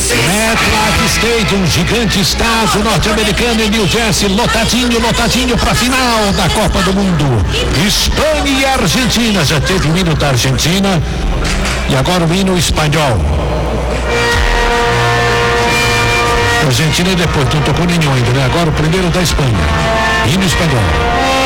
MetLife Stadium, gigante estádio norte-americano em New Jersey, lotadinho pra final da Copa do Mundo. Espanha e Argentina, já teve o hino da Argentina e agora o hino espanhol. Argentina e depois não tocou nenhum ainda, né? Agora o primeiro da Espanha, hino espanhol.